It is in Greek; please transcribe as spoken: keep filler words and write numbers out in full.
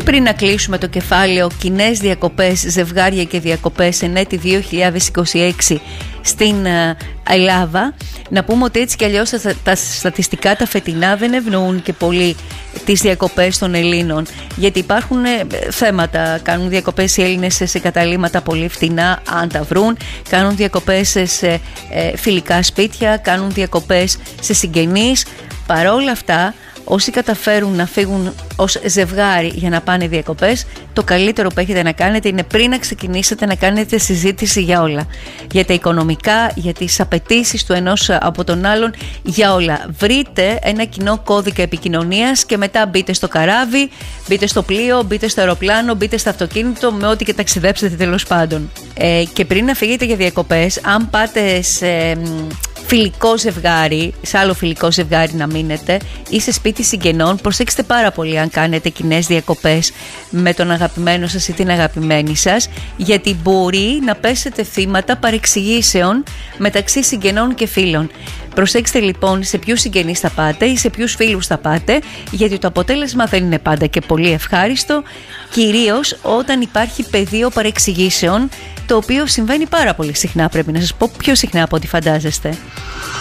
Πριν να κλείσουμε το κεφάλαιο κοινές διακοπές, ζευγάρια και διακοπές εν έτη δύο χιλιάδες είκοσι έξι στην Ελλάδα, να πούμε ότι έτσι κι αλλιώς τα, τα στατιστικά τα φετινά δεν ευνοούν και πολύ τις διακοπές των Ελλήνων, γιατί υπάρχουν θέματα. Κάνουν διακοπές οι Έλληνες σε καταλύματα πολύ φτηνά, αν τα βρουν, κάνουν διακοπές σε ε, φιλικά σπίτια, κάνουν διακοπές σε συγγενείς. Παρόλα αυτά, όσοι καταφέρουν να φύγουν ως ζευγάρι για να πάνε διακοπές, το καλύτερο που έχετε να κάνετε είναι πριν να ξεκινήσετε να κάνετε συζήτηση για όλα. Για τα οικονομικά, για τις απαιτήσεις του ενός από τον άλλον, για όλα. Βρείτε ένα κοινό κώδικα επικοινωνίας και μετά μπείτε στο καράβι, μπείτε στο πλοίο, μπείτε στο αεροπλάνο, μπείτε στο αυτοκίνητο, με ό,τι και ταξιδέψετε τέλος πάντων. Ε, και πριν να φύγετε για διακοπές, αν πάτε σε φιλικό ζευγάρι, σε άλλο φιλικό ζευγάρι να μείνετε ή σε σπίτι συγγενών, προσέξτε πάρα πολύ αν κάνετε κοινές διακοπές με τον αγαπημένο σας ή την αγαπημένη σας, γιατί μπορεί να πέσετε θύματα παρεξηγήσεων μεταξύ συγγενών και φίλων. Προσέξτε λοιπόν σε ποιους συγγενείς θα πάτε ή σε ποιους φίλους θα πάτε, γιατί το αποτέλεσμα δεν είναι πάντα και πολύ ευχάριστο, κυρίως όταν υπάρχει πεδίο παρεξηγήσεων, το οποίο συμβαίνει πάρα πολύ συχνά, πρέπει να σας πω, πιο συχνά από ό,τι φαντάζεστε.